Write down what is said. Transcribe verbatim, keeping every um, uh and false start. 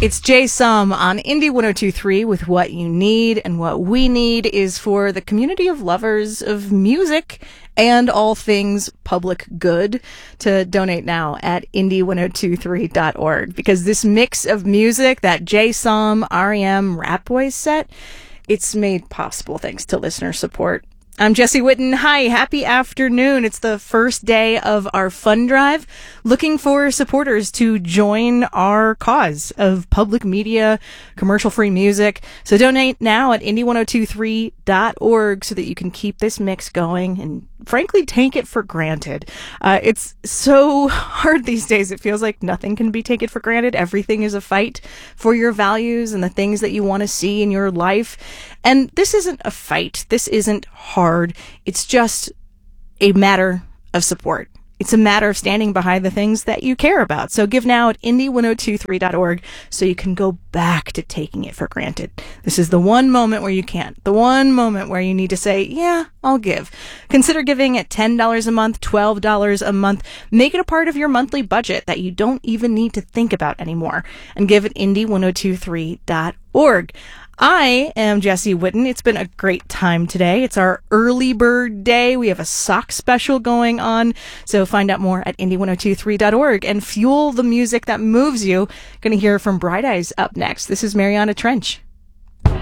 It's Jay Sum on Indie one oh two point three with What You Need, and what we need is for the community of lovers of music and all things public good to donate now at indie one oh two three dot org, because this mix of music, that Jay Sum, R E M, Rat Boys set, it's made possible thanks to listener support. I'm Jessie Whitten. Hi, happy afternoon. It's the first day of our fund drive, looking for supporters to join our cause of public media, commercial-free music. So donate now at indie one oh two three dot org so that you can keep this mix going and, frankly, take it for granted. Uh, it's so hard these days. It feels like nothing can be taken for granted. Everything is a fight for your values and the things that you want to see in your life. And this isn't a fight. This isn't hard. It's just a matter of support. It's a matter of standing behind the things that you care about. So give now at indie one oh two three dot org so you can go back to taking it for granted. This is the one moment where you can't. The one moment where you need to say, yeah, I'll give. Consider giving at ten dollars a month, twelve dollars a month. Make it a part of your monthly budget that you don't even need to think about anymore. And give at indie one oh two three dot org. I am Jessie Whitten. It's been a great time today. It's our early bird day. We have a sock special going on. So find out more at indie one oh two three dot org and fuel the music that moves you. Going to hear from Bright Eyes up next. This is Mariana Trench.